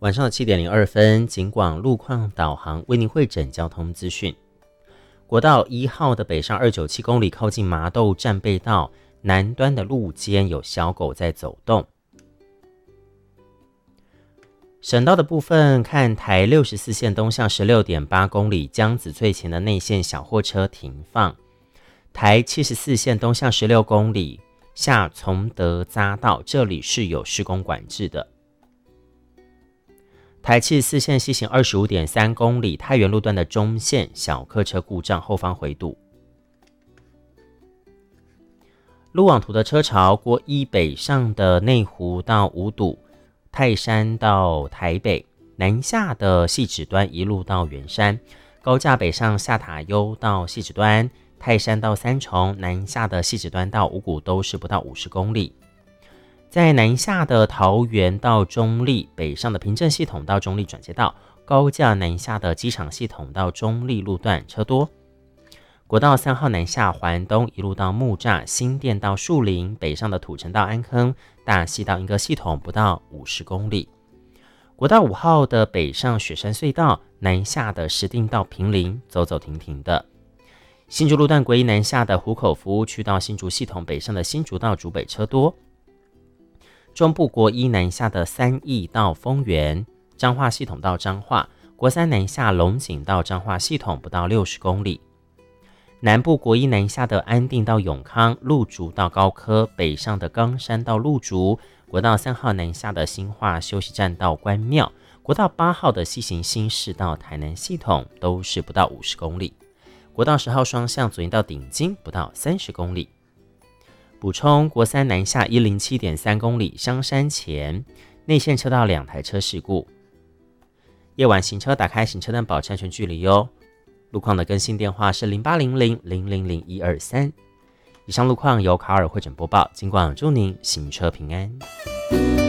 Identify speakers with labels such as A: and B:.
A: 晚上的7:02，警广路况导航为您汇整交通资讯。国道1号的北上297公里，靠近麻豆站背道南端的路肩有小狗在走动。省道的部分，看台64线东向16.8公里，江子翠前的内线小货车停放。台74线东向16公里，下崇德匝道，这里是有施工管制的。台74线西行25.3公里，太原路段的中线小客车故障，后方回堵。路网图的车潮，国一北上的内湖到五堵，泰山到台北，南下的汐止端一路到圆山，高架北上下塔悠到汐止端，泰山到三重，南下的汐止端到五股都是不到50公里。在南下的桃园到中立，北上的平镇系统到中立转接道，高架南下的机场系统到中立路段车多。国道3号南下环东一路到木栅，新店到树林，北上的土城到安坑，大溪到莺歌系统不到50公里。国道5号的北上雪山隧道，南下的石碇到坪林，走走停停的。新竹路段国一南下的湖口服务区到新竹系统，北上的新竹到竹北车多。中部国一南下的三义到丰原，彰化系统到彰化，国三南下龙井到彰化系统不到60公里。南部国一南下的安定到永康，鹿竹到高科，北上的冈山到鹿竹，国道3号南下的新化休息站到关庙，国道8号的西行新市到台南系统都是不到50公里。国道10号双向左营到顶金不到30公里。补充，国三南下107.3公里，香山前内线车道2台车事故。夜晚行车打开行车灯保持安全距离哟。路况的更新电话是0800000123。以上路况由卡尔汇整播报，警广祝您行车平安。